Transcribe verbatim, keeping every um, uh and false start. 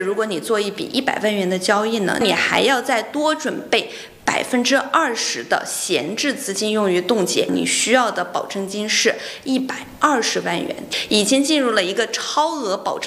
如果你做一笔一百万元的交易呢，你还要再多准备百分之二十的闲置资金用于冻结，你需要的保证金是一百二十万元，已经进入了一个超额保证